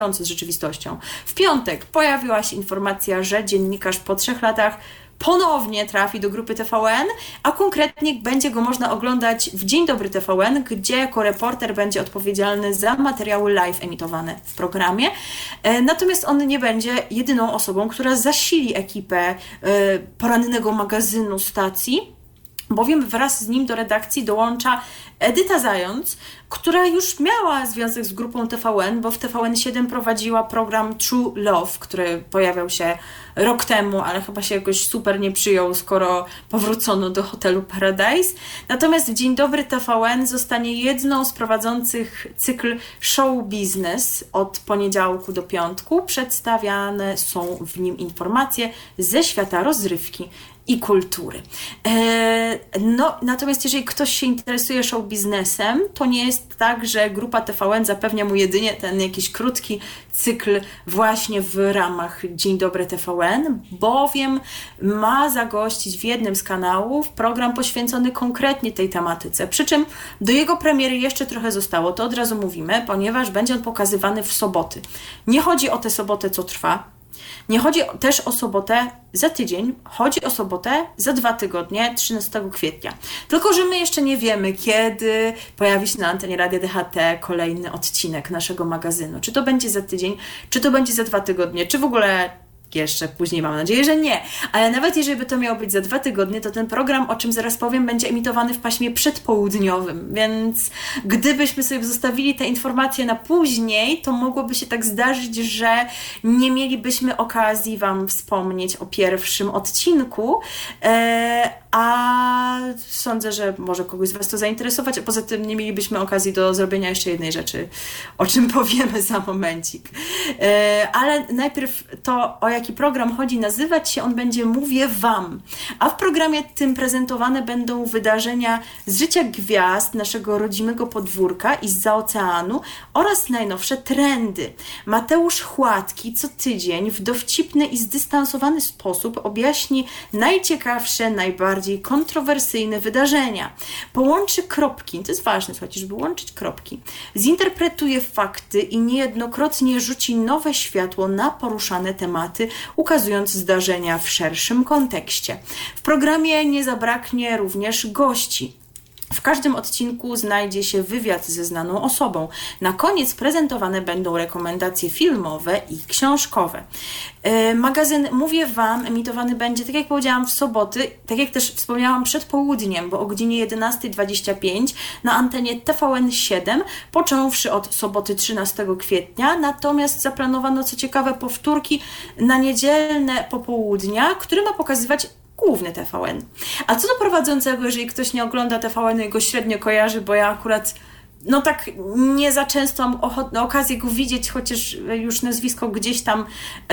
z rzeczywistością. W piątek pojawiła się informacja, że dziennikarz po 3 latach ponownie trafi do grupy TVN, a konkretnie będzie go można oglądać w Dzień Dobry TVN, gdzie jako reporter będzie odpowiedzialny za materiały live emitowane w programie. Natomiast on nie będzie jedyną osobą, która zasili ekipę porannego magazynu stacji, bowiem wraz z nim do redakcji dołącza Edyta Zając, która już miała związek z grupą TVN, bo w TVN7 prowadziła program True Love, który pojawiał się rok temu, ale chyba się jakoś super nie przyjął, skoro powrócono do hotelu Paradise. Natomiast w Dzień Dobry TVN zostanie jedną z prowadzących cykl Show Business od poniedziałku do piątku. Przedstawiane są w nim informacje ze świata rozrywki i kultury. Natomiast jeżeli ktoś się interesuje show biznesem, to nie jest tak, że grupa TVN zapewnia mu jedynie ten jakiś krótki cykl właśnie w ramach Dzień Dobry TVN, bowiem ma zagościć w jednym z kanałów program poświęcony konkretnie tej tematyce. Przy czym do jego premiery jeszcze trochę zostało, to od razu mówimy, ponieważ będzie on pokazywany w soboty. Nie chodzi o tę sobotę, co trwa. Nie chodzi też o sobotę za tydzień, chodzi o sobotę za 2 tygodnie, 13 kwietnia. Tylko że my jeszcze nie wiemy, kiedy pojawi się na antenie Radia DHT kolejny odcinek naszego magazynu. Czy to będzie za tydzień, czy to będzie za 2 tygodnie, czy w ogóle jeszcze później, mam nadzieję, że nie. Ale nawet jeżeli by to miało być za 2 tygodnie, to ten program, o czym zaraz powiem, będzie emitowany w paśmie przedpołudniowym, więc gdybyśmy sobie zostawili te informacje na później, to mogłoby się tak zdarzyć, że nie mielibyśmy okazji Wam wspomnieć o pierwszym odcinku, a sądzę, że może kogoś z Was to zainteresować, a poza tym nie mielibyśmy okazji do zrobienia jeszcze jednej rzeczy, o czym powiemy za momencik. Ale najpierw to, o jaki program chodzi, nazywać się on będzie Mówię Wam, a w programie tym prezentowane będą wydarzenia z życia gwiazd naszego rodzimego podwórka i zza oceanu oraz najnowsze trendy. Mateusz Chładki co tydzień w dowcipny i zdystansowany sposób objaśni najciekawsze, najbardziej kontrowersyjne wydarzenia. Połączy kropki, to jest ważne, słuchajcie, żeby łączyć kropki. Zinterpretuje fakty i niejednokrotnie rzuci nowe światło na poruszane tematy, ukazując zdarzenia w szerszym kontekście. W programie nie zabraknie również gości. W każdym odcinku znajdzie się wywiad ze znaną osobą. Na koniec prezentowane będą rekomendacje filmowe i książkowe. Magazyn Mówię Wam emitowany będzie, tak jak powiedziałam, w soboty, tak jak też wspomniałam, przed południem, bo o godzinie 11:25 na antenie TVN7, począwszy od soboty 13 kwietnia, natomiast zaplanowano, co ciekawe, powtórki na niedzielne popołudnia, które ma pokazywać główny TVN. A co do prowadzącego, jeżeli ktoś nie ogląda TVN i go średnio kojarzy, bo ja akurat tak nie za często mam okazję go widzieć, chociaż już nazwisko gdzieś tam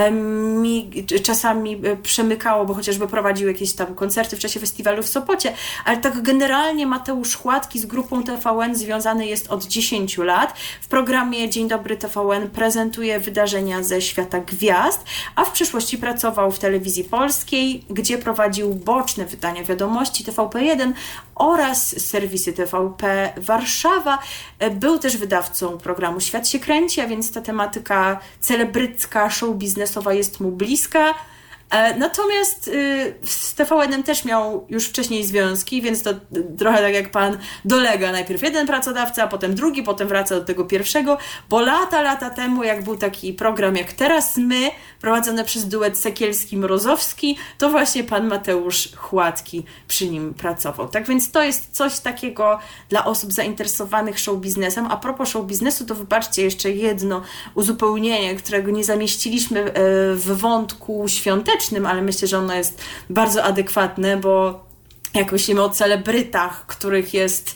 mi czasami przemykało, bo chociażby prowadził jakieś tam koncerty w czasie festiwalu w Sopocie, ale tak generalnie Mateusz Chładki z grupą TVN związany jest od 10 lat. W programie Dzień Dobry TVN prezentuje wydarzenia ze świata gwiazd, a w przeszłości pracował w Telewizji Polskiej, gdzie prowadził boczne wydania wiadomości TVP1 oraz serwisy TVP Warszawa. Był też wydawcą programu Świat się kręci, a więc ta tematyka celebrycka, show biznesowa jest mu bliska. Natomiast z TVN-em też miał już wcześniej związki, więc to trochę tak jak pan dolega. Najpierw jeden pracodawca, potem drugi, potem wraca do tego pierwszego, bo lata temu, jak był taki program jak Teraz My, prowadzony przez duet Sekielski-Mrozowski, to właśnie pan Mateusz Chładki przy nim pracował. Tak więc to jest coś takiego dla osób zainteresowanych show biznesem. A propos show biznesu, to wybaczcie jeszcze jedno uzupełnienie, którego nie zamieściliśmy w wątku świątecznym, ale myślę, że ono jest bardzo adekwatne, bo jak myślimy o celebrytach, których jest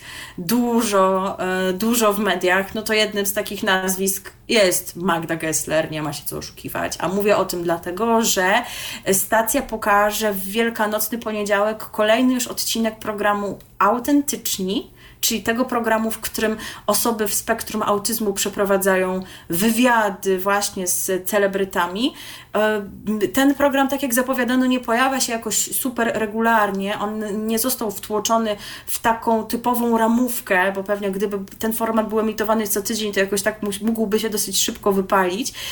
dużo w mediach, no to jednym z takich nazwisk jest Magda Gessler, nie ma się co oszukiwać. A mówię o tym dlatego, że stacja pokaże w wielkanocny poniedziałek kolejny już odcinek programu Autentyczni, czyli tego programu, w którym osoby w spektrum autyzmu przeprowadzają wywiady właśnie z celebrytami. Ten program, tak jak zapowiadano, nie pojawia się jakoś super regularnie, on nie został wtłoczony w taką typową ramówkę, bo pewnie gdyby ten format był emitowany co tydzień, to jakoś tak mógłby się dosyć szybko wypalić,